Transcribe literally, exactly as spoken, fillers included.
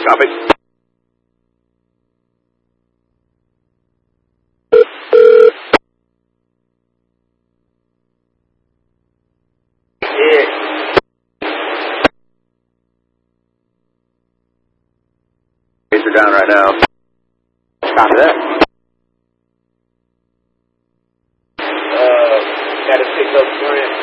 Copy. Yeah. These are down right now. Copy that. Uh, got to pick up Brent.